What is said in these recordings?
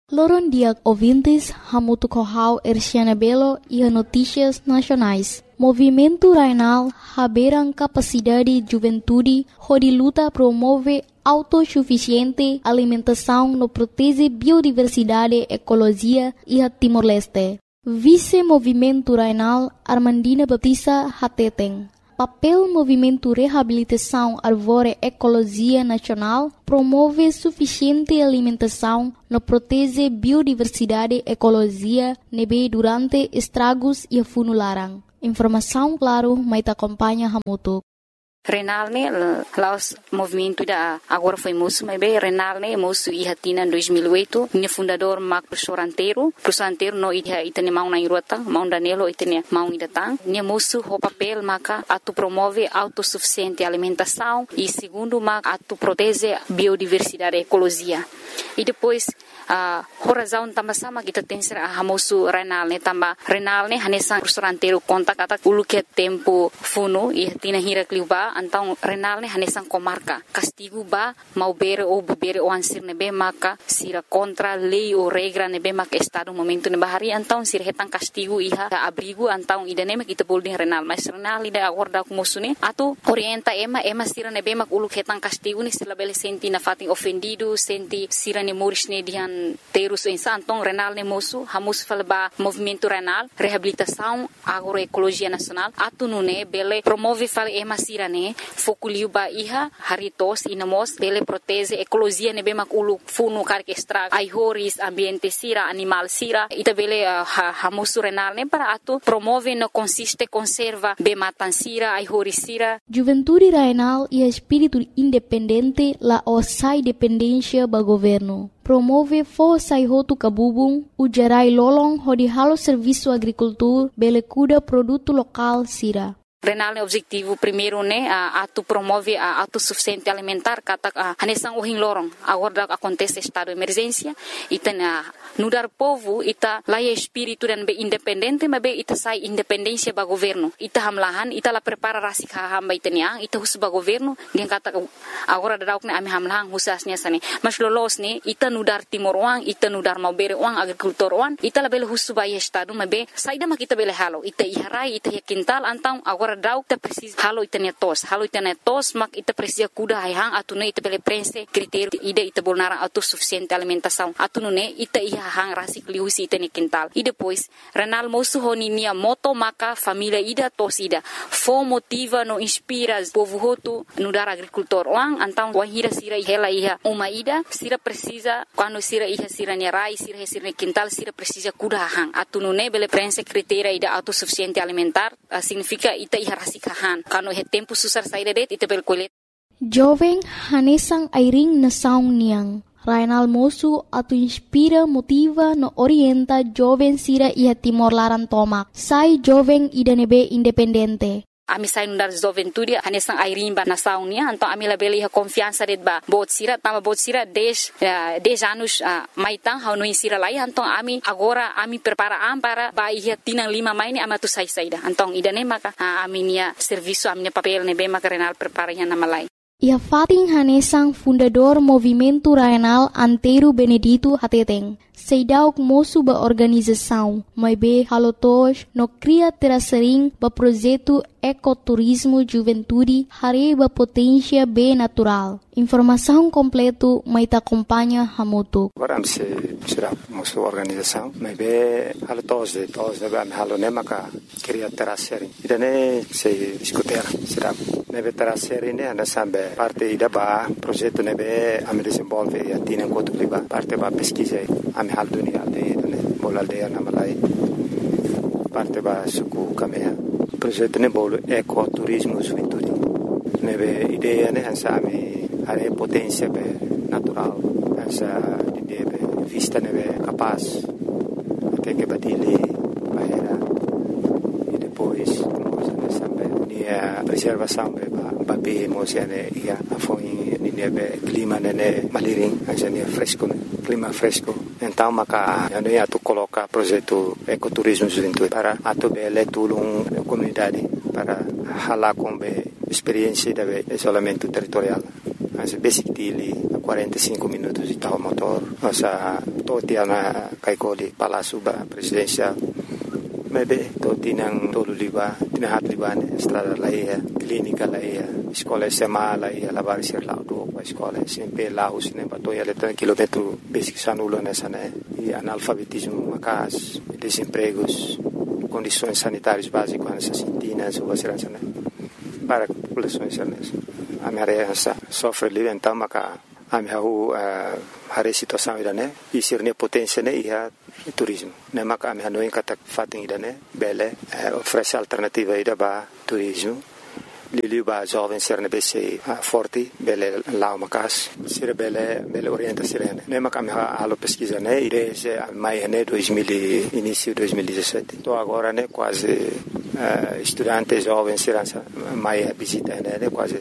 Loron dia ouvintes, Hamutu Kohau Erciana Belo e a Notícias Nacionais. Movimento Rainal haberam capacidade juventude, onde luta promove autossuficiente alimentação no protege biodiversidade, ecologia e a Timor-Leste. Vice-Movimento Rainal Armandina Batista Hateteng. Papel Movimento Reabilitação Arvore Ecologia Nacional promove suficiente alimentação no protege biodiversidade ecologia nebe durante estragos e funularang. Informação claro, mas acompanha Hamutu. Renal ne laos movimento da agora foi moço, mas bem Renal ne moço e hatina em 2008, ne fundador Mac professor anteiro no itane mau na irota, mau Danilo itane mau idatang, ne moço o papel maca atu promove autossuficiente alimentação e segundo mac atu protege biodiversidade ecologia. E depois a razão também sama kita tem ser a moço Renal ne hanesan professor anteiro conta kata ulu que tempo funo e hatina hira kliuba então Renal ne hanesan comarca castigo ba mau bere ou bebere o ansir nebe maka sira contra lei ou regra nebe maka estado momento ne bahari então sira hetan castigo iha abrigo então idane kita boleh Renal mas Renal ida agora com moço ne atu orienta ema sira nebe mak ulu hetan castigo ni sila bele senti na fating ofendido senti sira ne moris ne dihan terus então Renal ne moço hamus falba movimento Renal reabilitação agroecologia nacional atu nune bele promove fal ema sira ne fokuliu ba iha haritos inamos bele protege ecologia ne bemak ulu funu karke extra aihoris ambiente sira animal sira ita bele hamusu Renal ne para atu promove no consiste conserva be matan sira aihoris sira. Juventude Rainal e espírito independente la osai dependência ba governo. Promove força e roto cabubung, o gerai lolong hodi halo serviço agricultura, bele cuida produto local sira. Renal ne objetivo primeiro ne atu promove a autossuficiente alimentar kata hanesang uhing lorong agora acontece estado de emergência ita nudar povo ita laia espírito dan be independente mas be ita sai independência ba governo ita hamlahan ita la prepara rasik hamba itania ita hus ba governo dia kata agora dauk ne ami hamlahan husasnya sane mas lolos ne ita nudar timor uang ita nudar mau bere uang agrikultor uang ita la bele hus ba estado mas be saida mak ita bele halo ita iharai ita yakintal antang agora dauk ta precis halo itania tos mak ita precisa kuda hang atune ita bele prense critério ida ita bolnara autossuficiente alimentação atune ita hang rasik liusi ita ne quintal e depois Renal moço honinia moto maka família ida tos ida fo motiva no inspira povo hotu no dar agricultor lang antang wahira sira hela iha uma ida sira precisa quando sira iha sira ne rai sira ne quintal sira precisa kuda hang atune bele prense critério ida autossuficiente alimentar significa ita iha rasikahan kano he tempo susar saída det ita bel kulit jovem hanesang airing na saung niang Rainal moço atu inspira motiva no orienta jovem sira iha Timor Laran tomak sai jovem idanebe independente. Ami sai nundar juventude hanesang airin ba nasaw niya anto ami labeli ha confiança det ba bot sira 10 anos maitang hau no sira lai anto ami agora ami preparaan para ba iha tinang 5 mai ni amatu sai saida antong idane maka ami nia serviço ami papel ne be maka Renal prepara nya namalai. Ia fating hanesang fundador Movimento Rainal Anteiro Benedito Hateteng. Seidauk moço ba organização, mas be halotos no cria terasering ba projeto ecoturismo juventude hare ba potência be natural. Informação completo mai ta acompanha Hamutu. Agora se será moço organização, mas be halotos de ba halone maka cria terasering. Idane se discutir será nebe terasering ne ana sambe parte ida ba projeto nebe am desenvolve a tina kotu liba parte ba pesquisa am hal dunia de bol aldeia namalai parte ba suku kamea projeto ne bol ecoturismo juventude nebe ideia ne ansami are potência be natural essa ideia be vista nebe capaz até que batile bahera e depois a preservação ba be emocione ia afoi nebe clima nene maliring ajania fresco clima fresco então maka ando ia tu coloca projeto ecoturismo juventude para atu bele tulung comunidade para hala com be experiência de isolamento territorial as basic dili 45 minutos de tal motor Osa toti ana kaikoli Palácio Presidencial. Maybe toti nang tolu liba, tinahat liba estrada laia, clínica laia, escola SMA laia, lavar ser lá do escola, sempre lá os ne batoia letra quilômetro basic sanulo nessa né, e analfabetismo macas, desempregos, condições sanitárias básicas nessa sintina, sobre a né, para a população nessa. A minha área sofre livre então maca a minha a situação ida né, e ser ne potência né, e a turismo. Ne maca a minha não encata fatem ida né, bele oferece alternativa ida ba turismo. Lili ba jovem ser ne bese forte bele lá uma casa ser bele orienta serena. Ne maca a minha alo pesquisa né, desde mai né 2000 início 2017. Tô agora né quase estudantes jovens serão mai visita né quase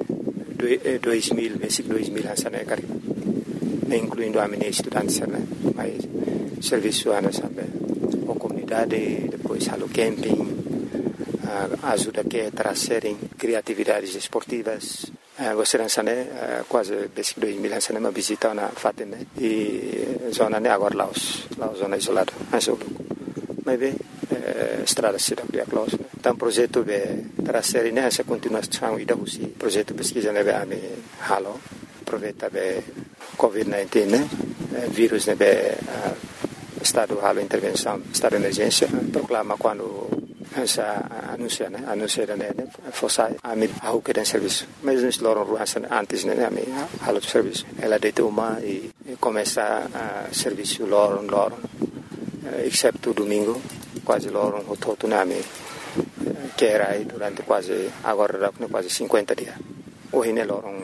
2000, versículo 2000 né, cara, incluindo a minha estudante, né, mas serviço a comunidade, depois halo camping, ajuda que trazerem criatividades esportivas, gostaria né, quase versículo 2000 né, uma visita na Fatem, né, e zona né agora Laos zona isolada, mas bem estrada cidade a close. Então projeto de trazer né essa continuação e da usi projeto pesquisa né be halo aproveita be COVID-19 né vírus né be estado halo intervenção estado de emergência proclama quando essa anuncia né fosse a mim ao que tem serviço mas nós loram ruas antes né a mim halo serviço ela deita uma e começa a serviço loram exceto domingo quase loram o todo nome que era aí durante quase agora quase 50 dias hoje ne loram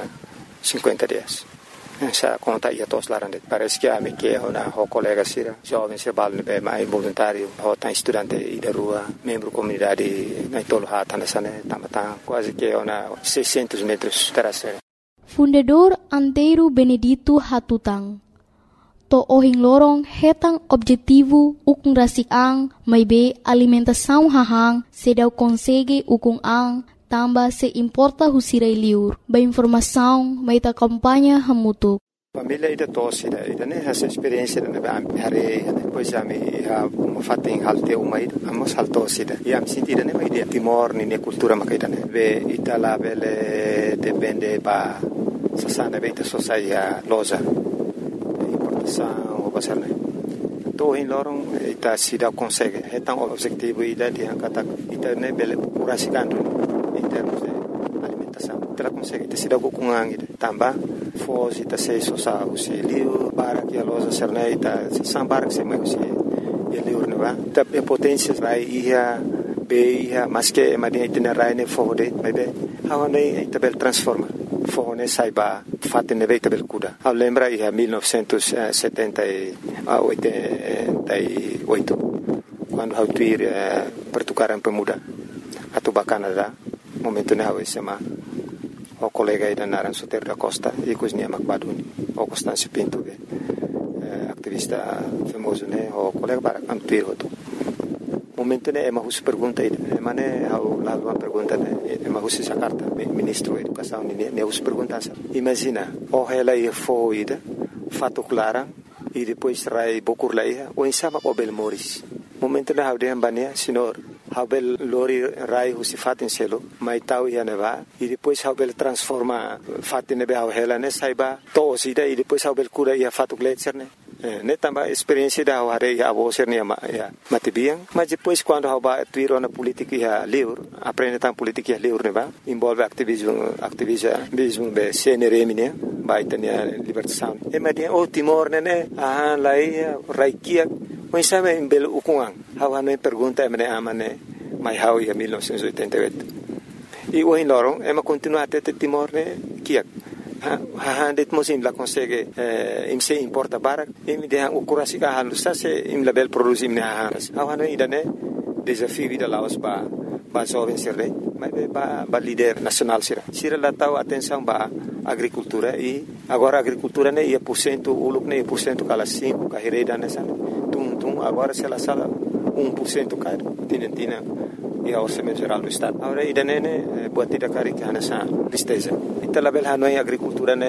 50 dias essa conta ia todos lá parece que a me que ona o colega sira jovem se balne be mais voluntário o tá estudante e da rua membro comunidade na tolo hata nessa né tamata quase que ona 600 metros terasser Fundador Antero Benedito Hatutang to ohing lorong hetang objetivo ukung rasik ang may be alimentação hahang sedau konsege ukung ang tamba se importa husiray liur ba informação may ta kampanya hamutuk. Família ida tosse ida né essa experiência na hari depois a me fating halte uma ida amos haltosse ida e am sentida né ida timor ni cultura makaida né be itala bele depende ba sasana be ita sociedade loja o pasar né to em lorong ita sida consegue então objetivo ida dia kata ita né bele curasikanto em termos de alimentação ela consegue ita sida kukungang ida tamba foz ita sei sosa usi liu para que a loja serna ita sambar que se mais usi liu né va ita potência vai ia be ia mas que madia ita rai ne fode mas be hawane ita bel transforma fone saiba fatte ne veita bel kuda a lembra ia 1978 quando hau tuir pertukaran pemuda atau Canada momento ne hau sema o colega ida naran Soter da Costa e cosnia Macbaduni o Constâncio Pinto activista famoso ne o colega para antuir hoto momento ne ema hus pergunta ida mane hau la pergunta ne ema hus essa carta ministro da educação ne hus pergunta imagina o ela ia foi ida fato clara e depois rai bokur laia o insama o bel moris momento ne hau de ambania senhor hau bel lori rai hus fatin selo mai tau ia neva e depois hau bel transforma fatin ne hau ela ne saiba to ida e depois hau bel cura ia fato gletser ne tambah experiência da hari a você ne matibiang mas depois quando hau ba tuiro na política ia livre aprende tam política ia livre ne ba envolve ativismo be CNRM ne ba itania libertação e madia o Timor ne lai raikia mas sabe em belo ukungang hau ne pergunta me amane mai hau ia 1988 e o em lorong ema continua até Timor ne kiak det mosim la consegue im se importa barak im de han ukurasi ka han sa se im label produce im ne hanas awana idane desafio da laos ba jovem sirre mas ba líder nacional sira la tau atenção ba agricultura e agora agricultura ne ia % uluk ne % kala 5 ka hereda nessa tum agora se la sala 1% ka tinentina e a orçamento geral do estado agora idane ne buat tidak kari ke hanasa listeza ita label hanoi agricultura ne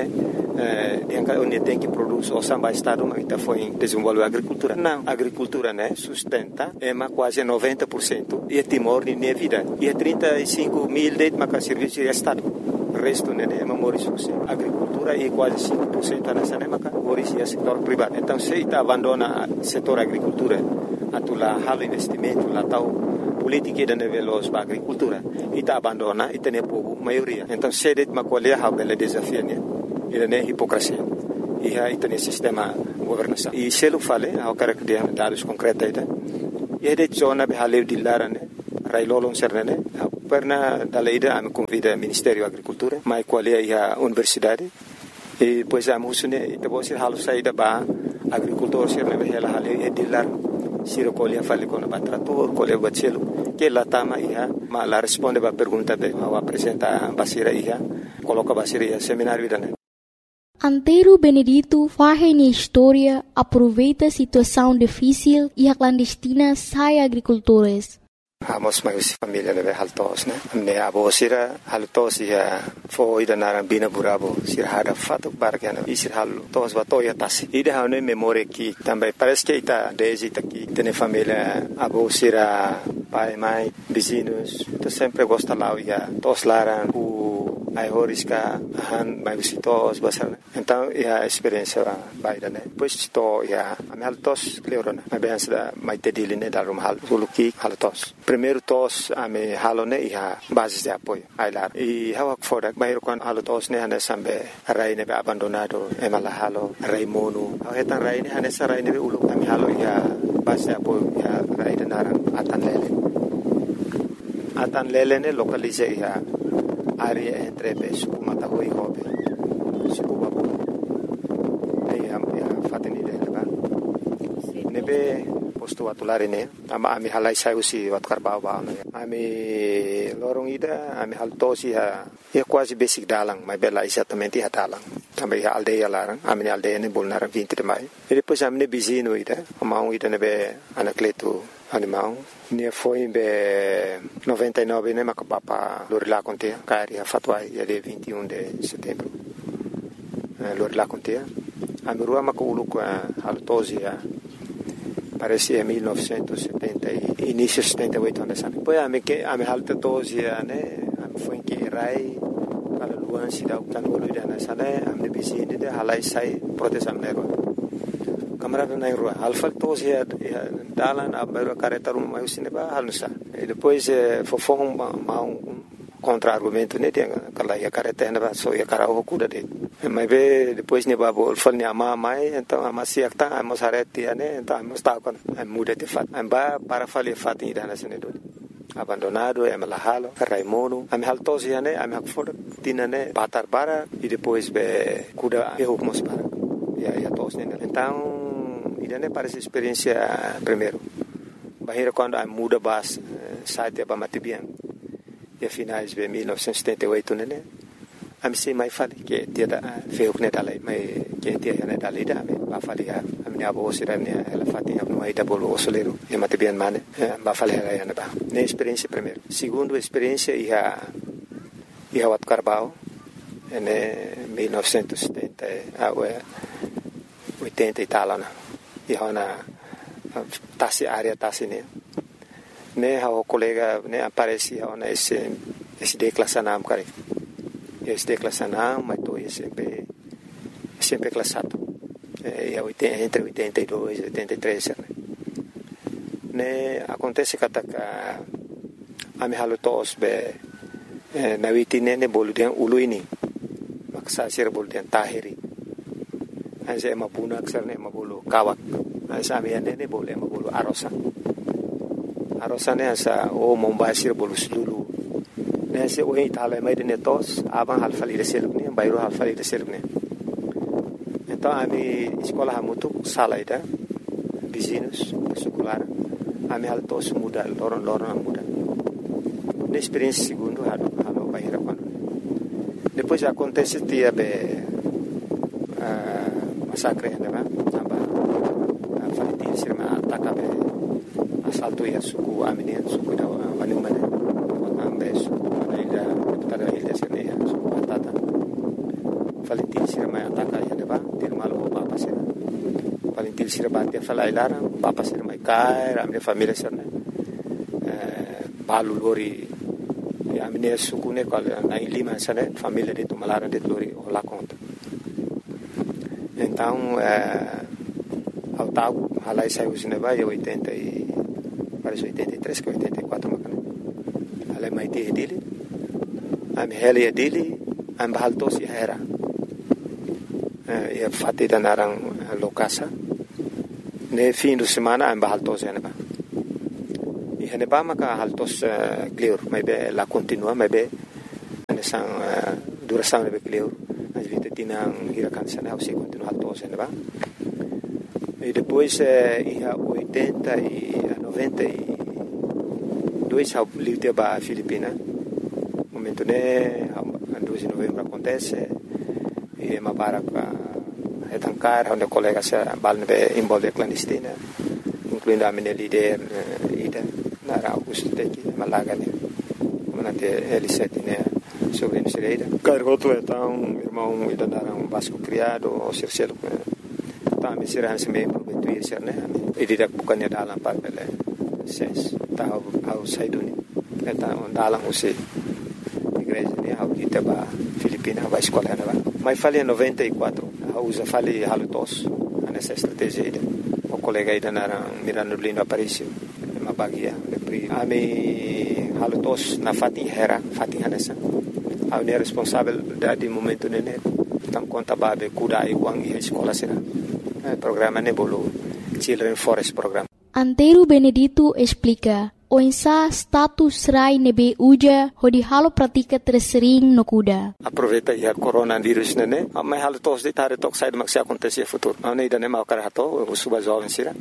onde tem que produzir o samba estado mas está foi desenvolver a agricultura não a agricultura né sustenta quase 90% e Timor de minha vida e 35 mil de serviço de estado o resto né é morisco agricultura e quase 5% nessa né morisco é setor privado então se está abandona setor agricultura atula halo investimento lá tal política da nível da agricultura e está abandona e tem povo maioria então se det macolher a bela desafio né ele é hipocrisia e aí tem sistema governação e se ele fala ao cara que tem dados concretos aí e de zona be haleu de lara né railolon serne perna da leida a me convida Ministério da Agricultura mai qual é a universidade e depois a musune e depois halu saída ba agricultor serne be ela haleu e de lar siro colher fale com o trator colher bachelo que lá tama ia mas lá responde ba pergunta be ao apresentar basira ia coloca basira ia seminário da Antero Benedito faz na história, aproveita a situação difícil e a clandestina sai agricultores. Amos mais família leve haltos né me abo sira haltos ya foi da narambina burabo sira hada fato bargana e sira haltos batoya tasi ida hane memória que também parece que está desde aqui tem família abo sira pai mãe vizinhos tu sempre gosta lá ya tos laran ai horiska han mai visitos basar então a experiência vai da né depois to ya am haltos cleorona a bem da mai tediline da rum hal suluki haltos primeiro tos ame halone ia base de apoio ai lá e hawa foda bairo kon haltos ne hane sambe rai ne abandonado e mala halo rai mono hetan rai ne hane sa rai ne ulu ame halo ia base de apoio ia rai de naran atan lele ne localize ia área entre Suku Matahui e Hobe, Suku Babu. Aí a fateni dele, tá? Nebe posto atulare ne, ami halai saiu si watkar bau ne. Ami lorong ida, ami haltosi ha, quase basic dalang, mas bela exatamente ha dalang. Também a aldeia larang, ami aldeia ne bolnar 20 de maio. E depois ami ne bizino ida, amau ida nebe anacleto animal. Ne foi em 99 né macapapa Lorila Contea cari a fatwa dia 21 de setembro Lorila Contea a mirua maculu com a haltosia parece em 1970 início 78 anos depois a me haltosia né foi em que rai para luan se dá o tanolo de nessa né a me bizine de halai sai proteção negro camarada na rua alfa tos ya dalan abero careta rum mais cineba halusa e depois fofong contra argumento né tem aquela ya careta na só ya cara o cuda de mas depois ne babo fal ne ama mai então ama siakta amos hareti né então amos ta con muda de fat amba para fale fat ida na sene do abandonado é malahalo raimono am haltos ya né am hakfor tinane patar bara e depois be cuda e hukmos para ya tos né então idane parece experiência primeiro bahira quando a muda bas site ba matibian e finais de 1978 né am sei mai fale que dia da feu né dalai mai que dia né dalai da ba fale a minha avó sira né ela fatinha no aí da bolo solero e matibian mane ba fale ela né ba né experiência primeiro segundo experiência ia wat carbao né 1970 80 e tal né e hona tasi área tasi ne o colega ne aparece hona esse declassanam cara esse declassanam mas tô sempre classado é entre 82 e 83 né acontece que a me halutos be na witine ne boludian uluini maksa sir boludian tahiri asa mabuna aksar ne mabulu kawak asa amian ne boleh mabulu arosa ne asa o mombasir bolu sulu ne se o itala mai de netos abang halfali de seluk ne bayro halfali de seluk ne então ami escola hamutu salaida vizinhos secular ami haltos muda loron muda ne experiência segundo halo bayra quando depois acontece dia masakre né aba falitin sirma atakabe asalto ya suku aminian suku da manumane ambe suku ida tada ida sirne suku atata falitin sirma atak intil sira bate falai lara papa sira mai kai a minha família sira né balu lori a minha suku né qual na Lima sira família de Tumalara de lori lá conta então ao tal halai saiu cinema e 80 e parece 83 que 84 macana halai mai te dele a minha heli dele a bahaltos e era e fatti da narang lokasa ne fim de semana a bahaltos e neba e neba maka haltos clear mai be la continua mai be anesang duração nebe clear as vite tinang hirakan sana se continua haltos e neba e depois ia 80 e 92 ao livre ba Filipina momento né a 2 de novembro acontece e mabarak etankar onde colega se balne envolve clandestina incluindo a minha líder ida na Augusto Teki Malaga né manate L7 né sobre Nereida cargoto então irmão ida naram Vasco criado o Circelo tá me será se me prometuir ser né e didak bukannya dalam papel ses tahu au saiduni eta dalam usi igreja né au kita ba Filipina vai escola né mas falei 94 usa falei halutos nessa estratégia ida o colega ida na Mirano Lindo Aparicio uma bagia a me halutos na Fatin Hanessa a ne responsável de momento nene tam conta babe kuda e wang e escola será programa nebolo Children Forest Program. Antero Benedito explica o insa status rai nebe uja hodi halo pratika tersering no kuda. Aproveita ya coronavírus nene, mas halo tos de tare tok sai maksi acontecer futuro. Não ida nem mau karato, o suba jovem sira.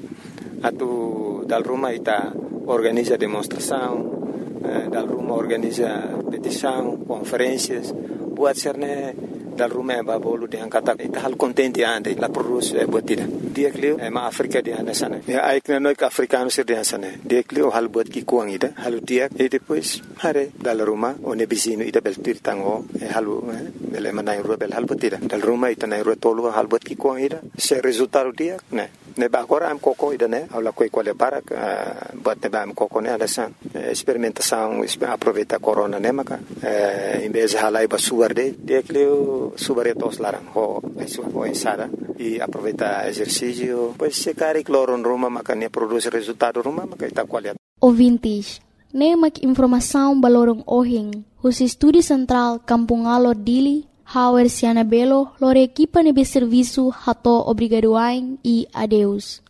Atu dal Roma ita organiza demonstração, dal Roma organiza petição, conferências, buat serne dal Roma ba bolu de angkata ita hal contente ande la produz botida. Dia klio ma Afrika di anda sana. Ya aikna noi ka africano sir di sana. Dia klio hal bot ki kuang ida, halu dia e depois hare dal Roma one bisino ida beltir tango halu bele manai ro bel hal botida. Dal Roma ita nai ro tolu hal bot ki kuang ida. Se resultado dia ne ba agora am coco ida ne aula coi quale para bot ne ba am coco ne anda san. Experimentação aproveita corona ne maka em vez halai ba suarde dia klio subaretos larang ho ensada e aproveita exercício pois se cari cloro em Roma makanya produz resultado Roma makaita qualidade. Ouvintes, nemak informação balorong ohing, os estúdio central Kampung Alor Dili, Hauer Siana Belo, lore equipa nebe serviço hato obrigadoain e adeus.